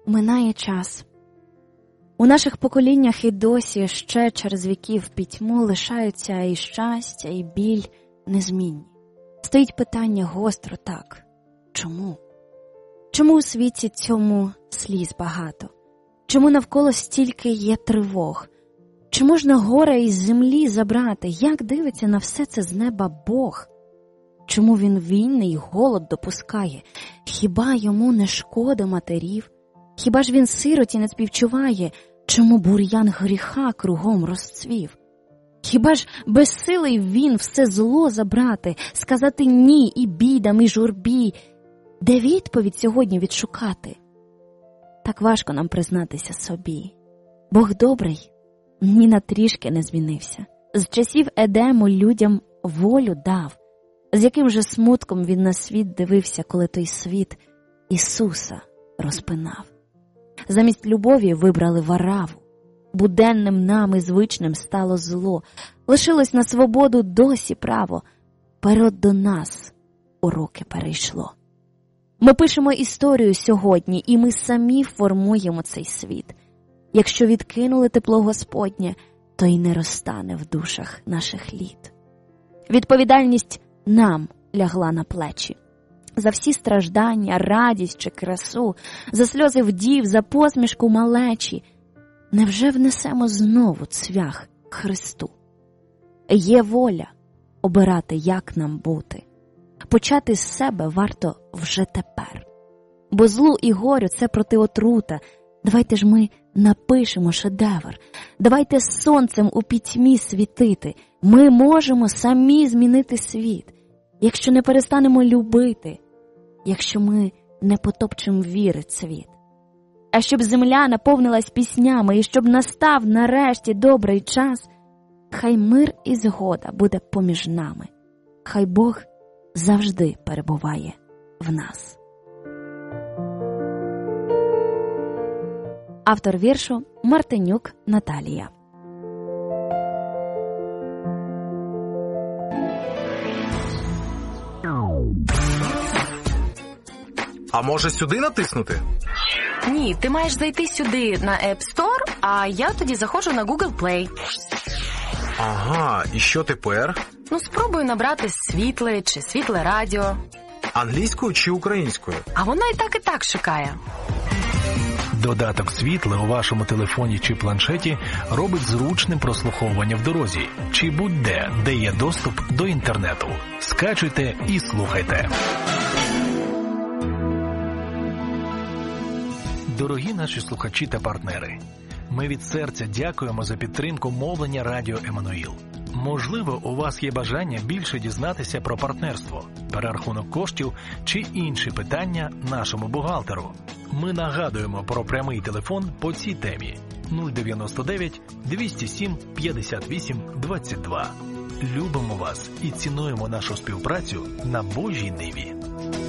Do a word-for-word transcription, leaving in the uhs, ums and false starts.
минає час. У наших поколіннях і досі ще через віків пітьму лишаються і щастя, і біль незмінні. Стоїть питання гостро так. Чому? Чому у світі цьому сліз багато? Чому навколо стільки є тривог? Чи можна горе із землі забрати? Як дивиться на все це з неба Бог? Чому він війни й голод допускає? Хіба йому не шкода матерів? Хіба ж він сироті не співчуває? Чому бур'ян гріха кругом розцвів? Хіба ж безсилий він все зло забрати, сказати ні і бідам, і журбі? Де відповідь сьогодні відшукати? Так важко нам признатися собі. Бог добрий ні на трішки не змінився. З часів Едему людям волю дав. З яким же смутком він на світ дивився, коли той світ Ісуса розпинав. Замість любові вибрали вараву. Буденним нам і звичним стало зло. Лишилось на свободу досі право. Перед до нас уроки перейшло. Ми пишемо історію сьогодні, і ми самі формуємо цей світ. Якщо відкинули тепло Господнє, то й не розтане в душах наших літ. Відповідальність нам лягла на плечі. За всі страждання, радість чи красу, за сльози вдів, за посмішку малечі. Невже внесемо знову цвях Христу? Є воля обирати, як нам бути. Почати з себе варто вже тепер. Бо злу і горю – це протиотрута. Давайте ж ми напишемо шедевр. Давайте з сонцем у пітьмі світити. Ми можемо самі змінити світ. Якщо не перестанемо любити, якщо ми не потопчемо віри цвіт. А щоб земля наповнилась піснями і щоб настав нарешті добрий час, хай мир і згода буде поміж нами. Хай Бог завжди перебуває в нас. Автор віршу Мартинюк Наталія. А може сюди натиснути? Ні, ти маєш зайти сюди на App Store, а я тоді заходжу на Google Play. Ага, і що тепер? Ну, спробую набрати світле чи світле радіо. Англійською чи українською? А вона і так, і так шукає. Додаток «Світле» у вашому телефоні чи планшеті робить зручним прослуховування в дорозі чи будь-де, де є доступ до інтернету. Скачуйте і слухайте. Дорогі наші слухачі та партнери, ми від серця дякуємо за підтримку мовлення Радіо Еммануїл. Можливо, у вас є бажання більше дізнатися про партнерство, перерахунок коштів чи інші питання нашому бухгалтеру. Ми нагадуємо про прямий телефон по цій темі нуль дев'яносто дев'ять двісті сім п'ятдесят вісім двадцять два. Любимо вас і цінуємо нашу співпрацю на Божій ниві.